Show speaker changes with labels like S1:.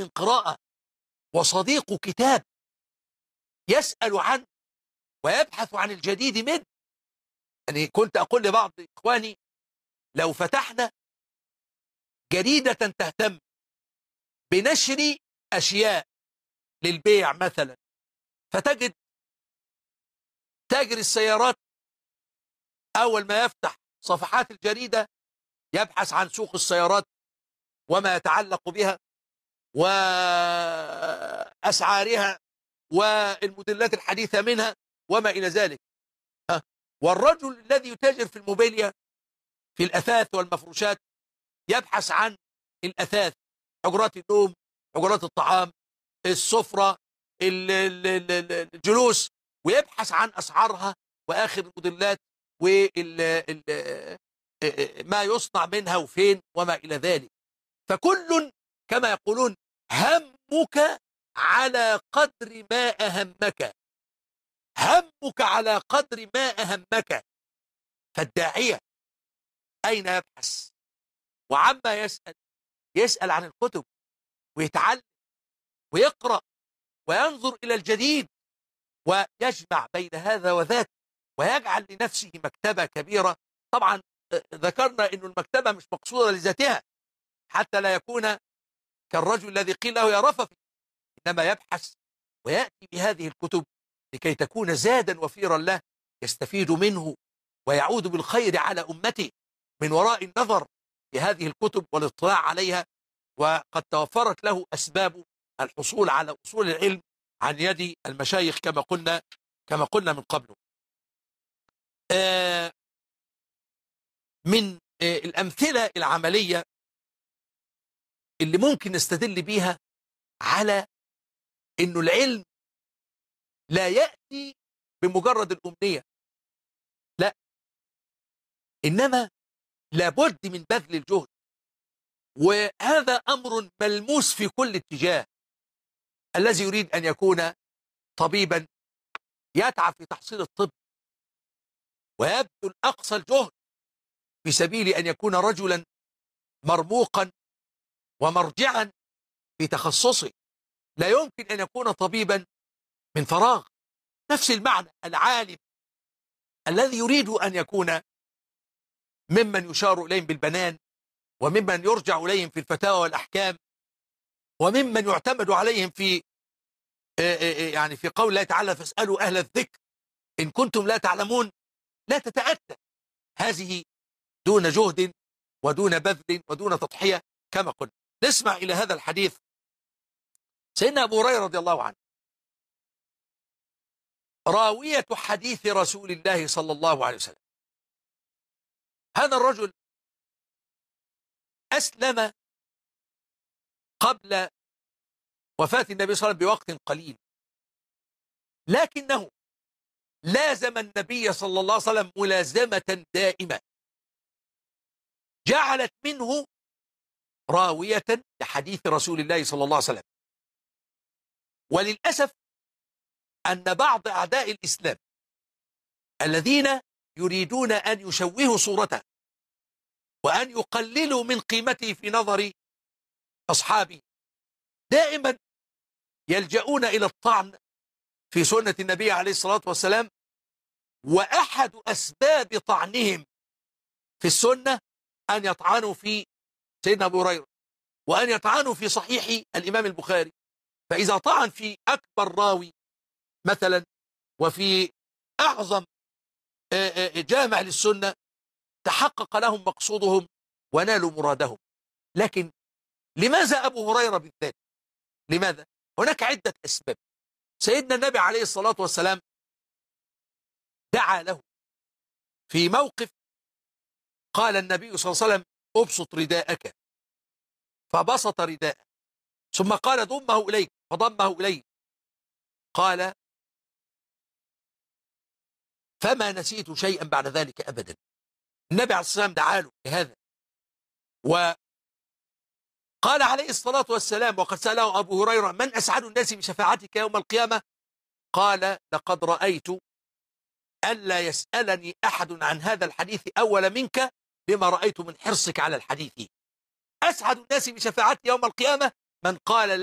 S1: مدمن قراءة وصديق كتاب يسأل عنه ويبحث عن الجديد منه. يعني كنت أقول لبعض إخواني لو فتحنا جريدة تهتم بنشر أشياء للبيع مثلا، فتجد تاجر السيارات أول ما يفتح صفحات الجريدة يبحث عن سوق السيارات وما يتعلق بها وأسعارها والموديلات الحديثة منها وما إلى ذلك. والرجل الذي يتاجر في الموبيليا في الأثاث والمفروشات يبحث عن الأثاث، حجرات النوم، حجرات الطعام، السفرة، الجلوس، ويبحث عن أسعارها وآخر الموديلات وما يصنع منها وفين وما إلى ذلك. فكل كما يقولون همك على قدر ما أهمك، همك على قدر ما أهمك. فالداعية أين يبحث وعما يسأل؟ يسأل عن الكتب ويتعلم ويقرأ وينظر إلى الجديد ويجمع بين هذا وذاك ويجعل لنفسه مكتبة كبيرة. طبعا ذكرنا أن المكتبة مش مقصودة لذاتها حتى لا يكون كالرجل الذي قيل له يا رففي، إنما يبحث ويأتي بهذه الكتب لكي تكون زادا وفيرا له يستفيد منه ويعود بالخير على أمته من وراء النظر في هذه الكتب والاطلاع عليها. وقد توفرت له أسباب الحصول على أصول العلم عن يد المشايخ كما قلنا من قبل. من الأمثلة العملية اللي ممكن نستدل بيها على إنه العلم لا يأتي بمجرد الأمنية، لا، إنما لابد من بذل الجهد، وهذا أمر ملموس في كل اتجاه. الذي يريد أن يكون طبيبا يتعب في تحصيل الطب ويبذل أقصى الجهد في سبيل أن يكون رجلا مرموقا ومرجعا في تخصصه. لا يمكن أن يكون طبيبا من فراغ. نفس المعنى العالم الذي يريد أن يكون ممن يشار إليهم بالبنان وممن يرجع إليهم في الفتاوى والأحكام وممن يعتمد عليهم في يعني في قول الله تعالى فاسألوا أهل الذكر إن كنتم لا تعلمون، لا تتأتى هذه دون جهد ودون بذل ودون تضحية كما قلنا. نسمع إلى هذا الحديث. سيدنا أبو هريرة رضي الله عنه راوية حديث رسول الله صلى الله عليه وسلم. هذا الرجل أسلم قبل وفاة النبي صلى الله عليه وسلم بوقت قليل، لكنه لازم النبي صلى الله عليه وسلم ملازمة دائمة جعلت منه راوية لحديث رسول الله صلى الله عليه وسلم. وللأسف أن بعض أعداء الإسلام الذين يريدون أن يشوهوا صورته وأن يقللوا من قيمته في نظر أصحابه دائما يلجؤون إلى الطعن في سنة النبي عليه الصلاة والسلام. وأحد أسباب طعنهم في السنة أن يطعنوا في سيدنا أبو هريرة وأن يطعنوا في صحيح الإمام البخاري. فإذا طعن في أكبر راوي مثلا وفي أعظم جامع للسنة تحقق لهم مقصودهم ونالوا مرادهم. لكن لماذا أبو هريرة بالذات؟ لماذا؟ هناك عدة أسباب. سيدنا النبي عليه الصلاة والسلام دعا له في موقف، قال النبي صلى الله عليه وسلم ابسط رداءك، فبسط رداءه، ثم قال ضمه إليك فضمه إليه، قال فما نسيت شيئا بعد ذلك أبدا. النبي عليه الصلاة والسلام دعا له لهذا. وقال عليه الصلاة والسلام وقد سأله أبو هريرة من أسعد الناس بشفاعتك يوم القيامة؟ قال لقد رأيت ألا يسألني أحد عن هذا الحديث أول منك بما رأيت من حرصك على الحديث. أسعد الناس بشفاعتي يوم القيامة من قال